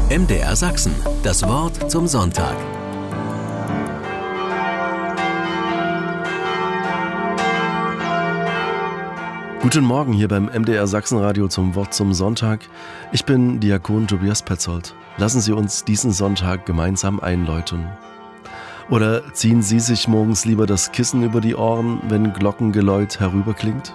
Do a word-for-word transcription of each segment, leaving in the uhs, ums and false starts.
M D R Sachsen, das Wort zum Sonntag. Guten Morgen hier beim M D R Sachsenradio zum Wort zum Sonntag. Ich bin Diakon Tobias Petzold. Lassen Sie uns diesen Sonntag gemeinsam einläuten. Oder ziehen Sie sich morgens lieber das Kissen über die Ohren, wenn Glockengeläut herüberklingt?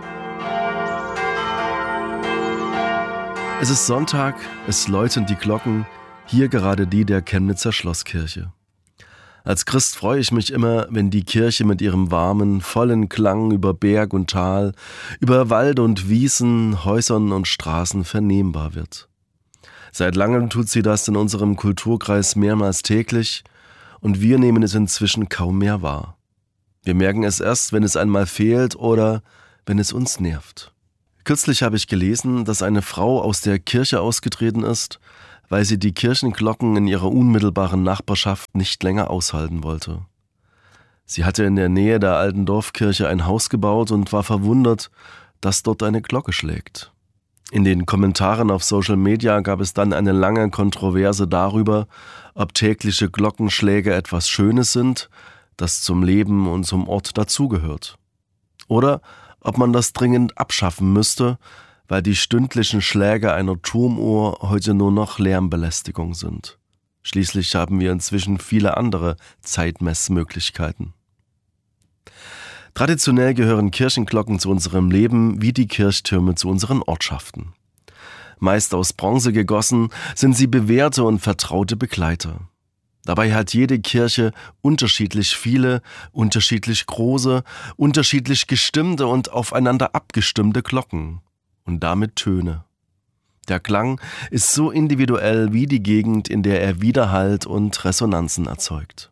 Es ist Sonntag, es läuten die Glocken, hier gerade die der Chemnitzer Schlosskirche. Als Christ freue ich mich immer, wenn die Kirche mit ihrem warmen, vollen Klang über Berg und Tal, über Wald und Wiesen, Häusern und Straßen vernehmbar wird. Seit langem tut sie das in unserem Kulturkreis mehrmals täglich und wir nehmen es inzwischen kaum mehr wahr. Wir merken es erst, wenn es einmal fehlt oder wenn es uns nervt. Kürzlich habe ich gelesen, dass eine Frau aus der Kirche ausgetreten ist, weil sie die Kirchenglocken in ihrer unmittelbaren Nachbarschaft nicht länger aushalten wollte. Sie hatte in der Nähe der alten Dorfkirche ein Haus gebaut und war verwundert, dass dort eine Glocke schlägt. In den Kommentaren auf Social Media gab es dann eine lange Kontroverse darüber, ob tägliche Glockenschläge etwas Schönes sind, das zum Leben und zum Ort dazugehört. Oder ob man das dringend abschaffen müsste, weil die stündlichen Schläge einer Turmuhr heute nur noch Lärmbelästigung sind. Schließlich haben wir inzwischen viele andere Zeitmessmöglichkeiten. Traditionell gehören Kirchenglocken zu unserem Leben wie die Kirchtürme zu unseren Ortschaften. Meist aus Bronze gegossen, sind sie bewährte und vertraute Begleiter. Dabei hat jede Kirche unterschiedlich viele, unterschiedlich große, unterschiedlich gestimmte und aufeinander abgestimmte Glocken. Und damit Töne. Der Klang ist so individuell wie die Gegend, in der er Widerhalt und Resonanzen erzeugt.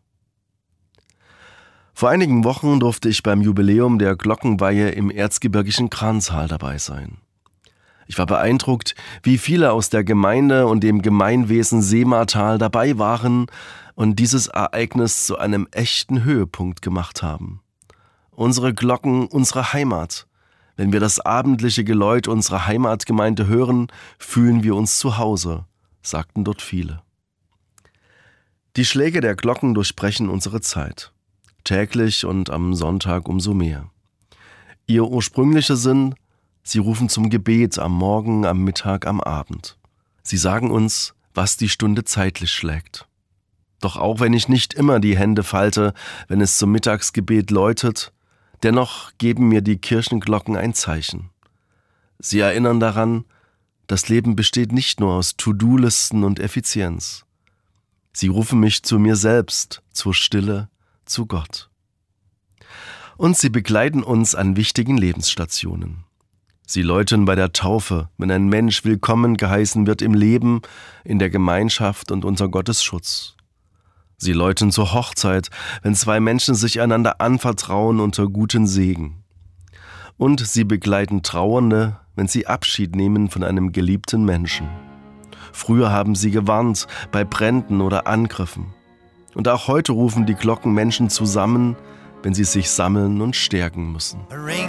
Vor einigen Wochen durfte ich beim Jubiläum der Glockenweihe im erzgebirgischen Kranztal dabei sein. Ich war beeindruckt, wie viele aus der Gemeinde und dem Gemeinwesen Seematal dabei waren und dieses Ereignis zu einem echten Höhepunkt gemacht haben. Unsere Glocken, unsere Heimat. Wenn wir das abendliche Geläut unserer Heimatgemeinde hören, fühlen wir uns zu Hause, sagten dort viele. Die Schläge der Glocken durchbrechen unsere Zeit. Täglich und am Sonntag umso mehr. Ihr ursprünglicher Sinn: sie rufen zum Gebet am Morgen, am Mittag, am Abend. Sie sagen uns, was die Stunde zeitlich schlägt. Doch auch wenn ich nicht immer die Hände falte, wenn es zum Mittagsgebet läutet, dennoch geben mir die Kirchenglocken ein Zeichen. Sie erinnern daran, das Leben besteht nicht nur aus To-Do-Listen und Effizienz. Sie rufen mich zu mir selbst, zur Stille, zu Gott. Und sie begleiten uns an wichtigen Lebensstationen. Sie läuten bei der Taufe, wenn ein Mensch willkommen geheißen wird im Leben, in der Gemeinschaft und unter Gottes Schutz. Sie läuten zur Hochzeit, wenn zwei Menschen sich einander anvertrauen unter guten Segen. Und sie begleiten Trauernde, wenn sie Abschied nehmen von einem geliebten Menschen. Früher haben sie gewarnt bei Bränden oder Angriffen. Und auch heute rufen die Glocken Menschen zusammen, wenn sie sich sammeln und stärken müssen.